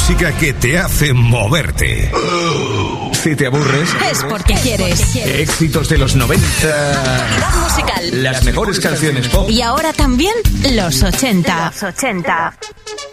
música que te hace moverte. Si te aburres, es porque quieres. Éxitos de los 90. Calidad musical. Las mejores canciones pop. Y ahora también los 80.